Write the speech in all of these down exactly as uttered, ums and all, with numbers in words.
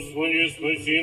Господи, спаси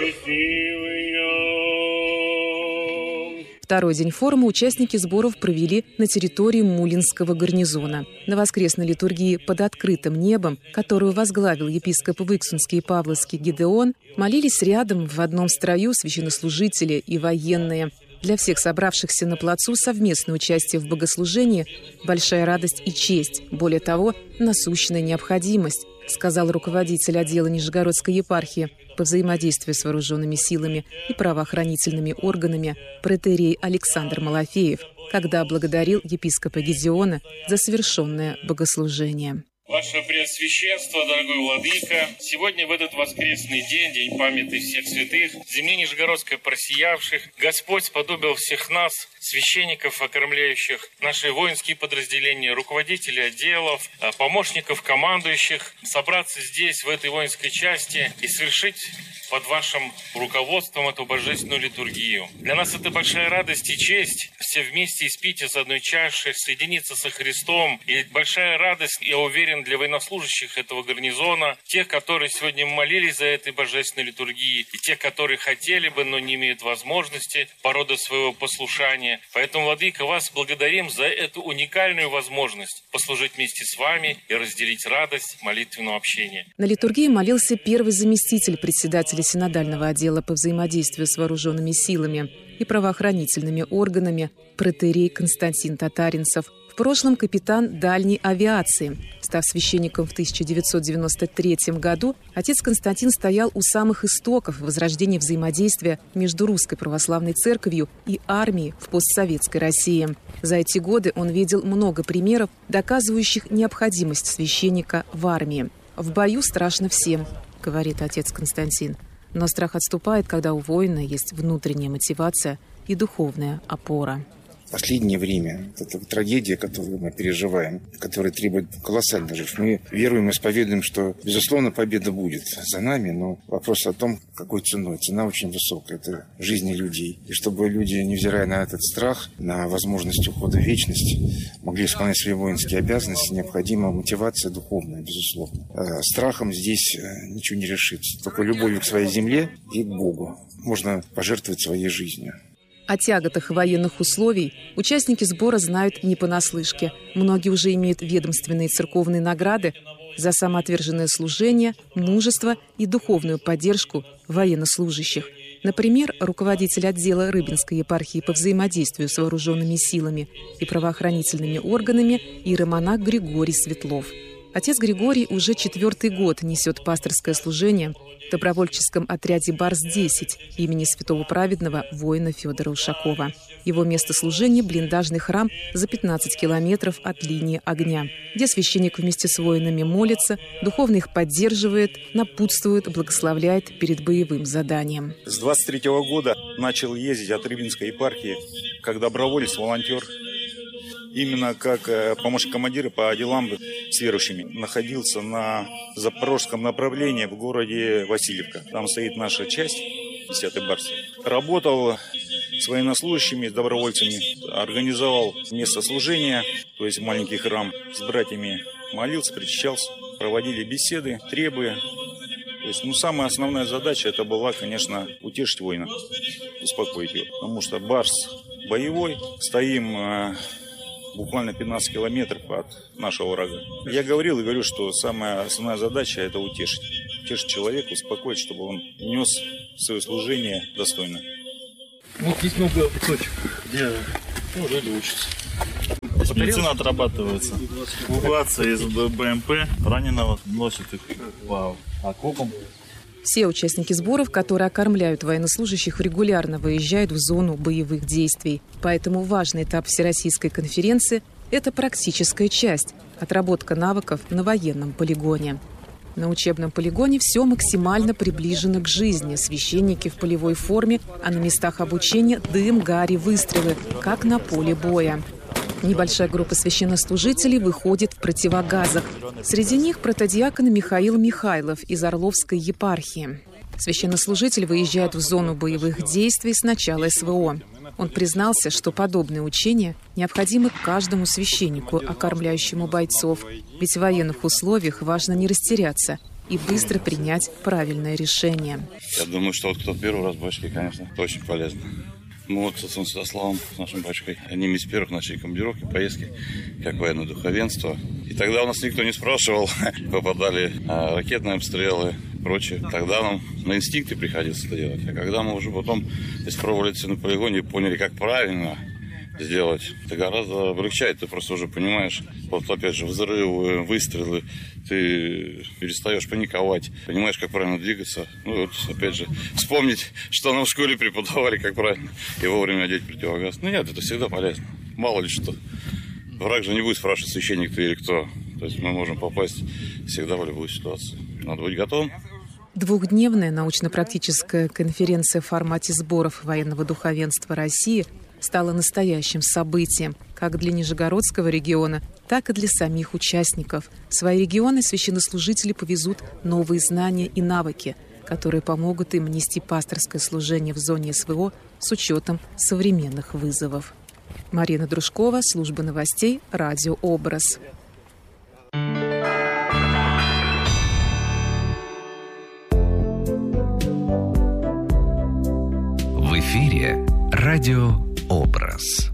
благочестивые. Второй день форума участники сборов провели на территории Мулинского гарнизона. На воскресной литургии под открытым небом, которую возглавил епископ Выксунский и Павловский Гидеон, молились рядом в одном строю священнослужители и военные. Для всех собравшихся на плацу совместное участие в богослужении – большая радость и честь, более того, насущная необходимость, сказал руководитель отдела Нижегородской епархии по взаимодействию с вооруженными силами и правоохранительными органами протоиерей Александр Малафеев, когда благодарил епископа Гидеона за совершенное богослужение. Ваше Преосвященство, дорогой владыка, сегодня в этот воскресный день, день памяти всех святых, в земле Нижегородской просиявших, Господь сподобил всех нас, священников, окормляющих наши воинские подразделения, руководителей отделов, помощников командующих, собраться здесь, в этой воинской части, и совершить под вашим руководством эту божественную литургию. Для нас это большая радость и честь все вместе испить из одной чаши, соединиться со Христом. И большая радость, я уверен, для военнослужащих этого гарнизона, тех, которые сегодня молились за этой божественной литургии, и тех, которые хотели бы, но не имеют возможности по роду своего послушания. Поэтому, владыка, вас благодарим за эту уникальную возможность послужить вместе с вами и разделить радость молитвенного общения. На литургии молился первый заместитель председателя синодального отдела по взаимодействию с вооруженными силами и правоохранительными органами протоиерей Константин Татаринцев, в прошлом капитан дальней авиации. Став священником в тысяча девятьсот девяносто третьем году, отец Константин стоял у самых истоков возрождения взаимодействия между Русской Православной Церковью и армией в постсоветской России. За эти годы он видел много примеров, доказывающих необходимость священника в армии. «В бою страшно всем», — говорит отец Константин. Но страх отступает, когда у воина есть внутренняя мотивация и духовная опора. В последнее время это трагедия, которую мы переживаем, которая требует колоссальной жертв. Мы веруем и исповедуем, что, безусловно, победа будет за нами, но вопрос о том, какой ценой. Цена очень высокая. Это жизни людей. И чтобы люди, невзирая на этот страх, на возможность ухода в вечность, могли исполнять свои воинские обязанности, необходима мотивация духовная, безусловно. Страхом здесь ничего не решится. Только любовью к своей земле и к Богу можно пожертвовать своей жизнью. О тяготах военных условий участники сбора знают не понаслышке. Многие уже имеют ведомственные церковные награды за самоотверженное служение, мужество и духовную поддержку военнослужащих. Например, руководитель отдела Рыбинской епархии по взаимодействию с вооруженными силами и правоохранительными органами иеромонах Григорий Светлов. Отец Григорий уже четвертый год несет пасторское служение в добровольческом отряде «Барс-десять» имени святого праведного воина Федора Ушакова. Его место служения – блиндажный храм за пятнадцать километров от линии огня, где священник вместе с воинами молится, духовно их поддерживает, напутствует, благословляет перед боевым заданием. С двадцать третьего года начал ездить от Рыбинской епархии как доброволец, волонтер. Именно как помощник командира по делам с верующими. Находился на запорожском направлении в городе Васильевка. Там стоит наша часть, десятый барс. Работал с военнослужащими, с добровольцами. Организовал место служения, то есть маленький храм. С братьями молился, причащался. Проводили беседы, требы. То есть, ну, самая основная задача это была, конечно, утешить воина, успокоить его. Потому что барс боевой, стоим буквально пятнадцать километров от нашего врага. Я говорил и говорю, что самая основная задача – это утешить. Утешить человека, успокоить, чтобы он нес свое служение достойно. Вот здесь много точек, где ну, люди учатся. Здесь медицина отрабатывается. Эвакуация из БМП раненого носит их по окопам. Все участники сборов, которые окормляют военнослужащих, регулярно выезжают в зону боевых действий. Поэтому важный этап Всероссийской конференции – это практическая часть – отработка навыков на военном полигоне. На учебном полигоне все максимально приближено к жизни. Священники в полевой форме, а на местах обучения – дым, гарь и выстрелы, как на поле боя. Небольшая группа священнослужителей выходит в противогазах. Среди них протодиакон Михаил Михайлов из Орловской епархии. Священнослужитель выезжает в зону боевых действий с начала СВО. Он признался, что подобные учения необходимы каждому священнику, окормляющему бойцов. Ведь в военных условиях важно не растеряться и быстро принять правильное решение. Я думаю, что вот кто первый раз батюшки, конечно, это очень полезно. Мы вот с Святославом, с нашим батюшкой, одними из первых начали командировки, поездки, как военное духовенство. И тогда у нас никто не спрашивал, попадали а, ракетные обстрелы и прочее. Тогда нам на инстинкты приходилось это делать. А когда мы уже потом испробовали это на полигоне и поняли, как правильно сделать, это гораздо облегчает. Ты просто уже понимаешь, вот опять же, взрывы, выстрелы, ты перестаешь паниковать, понимаешь, как правильно двигаться. Ну вот, опять же, вспомнить, что нам в школе преподавали, как правильно, и вовремя одеть противогаз. Ну нет, это всегда полезно. Мало ли что. Враг же не будет спрашивать, священник ты или кто. То есть мы можем попасть всегда в любую ситуацию. Надо быть готовым. Двухдневная научно-практическая конференция в формате сборов военного духовенства России стала настоящим событием как для Нижегородского региона, так и для самих участников. В свои регионы священнослужители повезут новые знания и навыки, которые помогут им нести пасторское служение в зоне СВО с учетом современных вызовов. Марина Дружкова, служба новостей, радио «Образ». В эфире радио «Образ».